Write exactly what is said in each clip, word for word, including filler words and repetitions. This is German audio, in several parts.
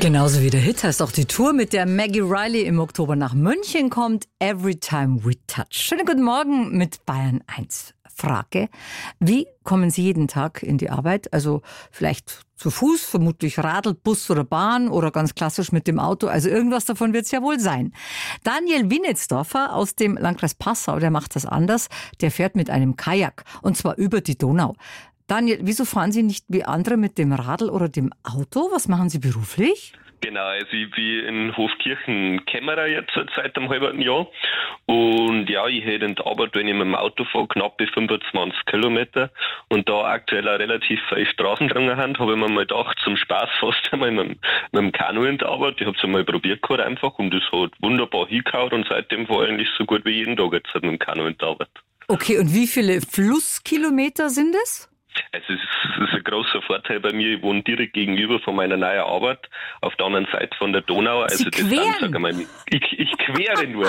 Genauso wie der Hit heißt auch die Tour, mit der Maggie Riley im Oktober nach München kommt. Every Time We Touch. Schönen guten Morgen mit Bayern eins. Frage, wie kommen Sie jeden Tag in die Arbeit? Also vielleicht zu Fuß, vermutlich Radl, Bus oder Bahn oder ganz klassisch mit dem Auto. Also irgendwas davon wird es ja wohl sein. Daniel Wienitzdorfer aus dem Landkreis Passau, der macht das anders. Der fährt mit einem Kajak und zwar über die Donau. Daniel, wieso fahren Sie nicht wie andere mit dem Radl oder dem Auto? Was machen Sie beruflich? Genau, also ich bin in Hofkirchen Kämmerer jetzt seit einem halben Jahr. Und ja, ich hätte in der Arbeit, wenn ich mit dem Auto fahre, knapp bis fünfundzwanzig Kilometer. Und da aktuell auch relativ viele Straßen dran haben, habe ich mir mal gedacht, zum Spaß fast einmal mit, mit dem Kanu in der Arbeit. Ich habe es einmal probiert gehabt einfach und das hat wunderbar hingehauen und seitdem fahre ich eigentlich so gut wie jeden Tag jetzt mit dem Kanu in der Arbeit. Okay, und wie viele Flusskilometer sind es? Also es ist ein großer Vorteil bei mir, ich wohne direkt gegenüber von meiner neuen Arbeit, auf der anderen Seite von der Donau. Also Sie das sind, sag ich mal, ich, ich quere nur.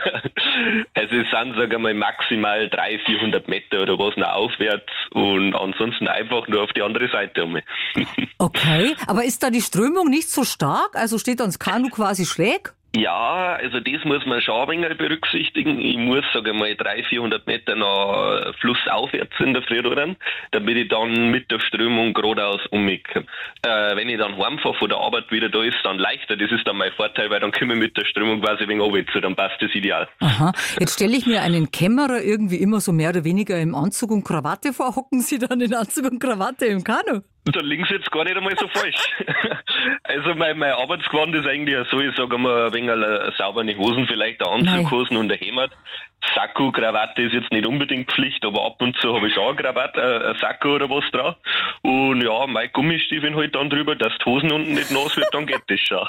Also es sind, sag ich mal, maximal dreihundert, vierhundert Meter oder was noch aufwärts und ansonsten einfach nur auf die andere Seite um. Okay, aber ist da die Strömung nicht so stark? Also steht dann das Kanu quasi schräg? Ja, also das muss man schon ein wenig berücksichtigen. Ich muss, sage ich mal, dreihundert, vierhundert Meter nach flussaufwärts in der Früh ran, damit ich dann mit der Strömung geradeaus umkomme. Äh, wenn ich dann heimfahre von der Arbeit wieder, da ist es dann leichter. Das ist dann mein Vorteil, weil dann komme ich mit der Strömung quasi ein wenig runter, dann passt das ideal. Aha, jetzt stelle ich mir einen Kämmerer irgendwie immer so mehr oder weniger im Anzug und Krawatte vor. Hocken Sie dann in Anzug und Krawatte im Kanu? Da liegen sie jetzt gar nicht einmal so falsch. Also mein, mein Arbeitsgewand ist eigentlich so, ich sage mal, ein wenig eine saubere Hosen, vielleicht eine Anzughosen und ein Hemd. Sakko, Krawatte ist jetzt nicht unbedingt Pflicht, aber ab und zu habe ich schon eine Krawatte, äh, ein Sakko oder was drauf. Und ja, mein Gummistiefeln halt dann drüber, dass die Hosen unten nicht nass wird, dann geht das schon.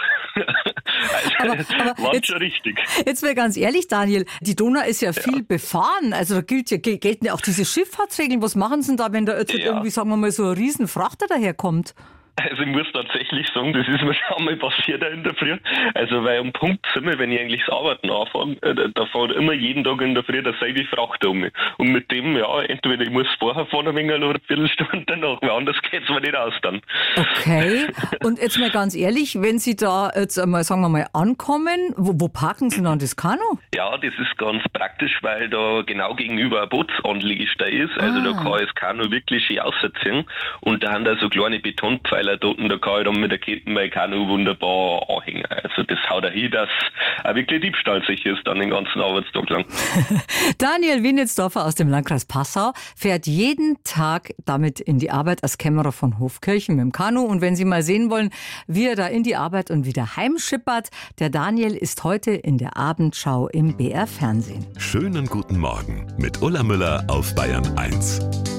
Also, aber aber war jetzt, schon richtig. Jetzt mal ganz ehrlich, Daniel, die Donau ist ja viel ja. befahren, also da gilt ja, gelten ja auch diese Schifffahrtsregeln. Was machen Sie denn da, wenn da jetzt ja. irgendwie, sagen wir mal, so ein Riesenfrachter daherkommt? Also ich muss tatsächlich sagen, das ist mir schon mal passiert in der Früh. Also weil um Punkt sind, wenn ich eigentlich das Arbeiten anfange, äh, da fährt immer jeden Tag in der Früh derselbe Frachter um mich. Und mit dem, ja, entweder ich muss vorher fahren ein wenig oder eine Viertelstunde danach, weil anders geht's mir nicht aus dann. Okay, und jetzt mal ganz ehrlich, wenn Sie da jetzt einmal, sagen wir mal, ankommen, wo, wo parken Sie dann das Kanu? Ja, das ist ganz praktisch, weil da genau gegenüber ein Bootsanlegestell ist. Also ah. da kann ich das Kanu wirklich schön ausziehen. Und da haben da so kleine Betonpfeiler dort, und da kann ich dann mit der Kette mein Kanu wunderbar anhängen. Also das haut er hin, dass auch wirklich Diebstahl sicher ist dann den ganzen Arbeitstag lang. Daniel Wienitzdorfer aus dem Landkreis Passau fährt jeden Tag damit in die Arbeit als Kämmerer von Hofkirchen mit dem Kanu. Und wenn Sie mal sehen wollen, wie er da in die Arbeit und wieder heimschippert, der Daniel ist heute in der Abendschau im B R Fernsehen. Schönen guten Morgen mit Ulla Müller auf Bayern eins.